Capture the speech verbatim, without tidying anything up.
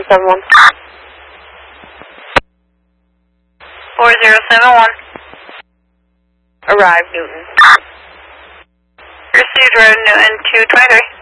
seven one. four zero seven one. Arrive, Newton. Received, Road Newton two twenty-three.